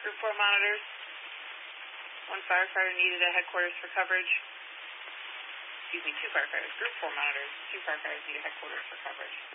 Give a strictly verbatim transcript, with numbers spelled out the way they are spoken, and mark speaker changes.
Speaker 1: Group four monitors. One firefighter needed at headquarters for coverage. Excuse me, two firefighters. Group four monitors. Two firefighters needed headquarters for coverage.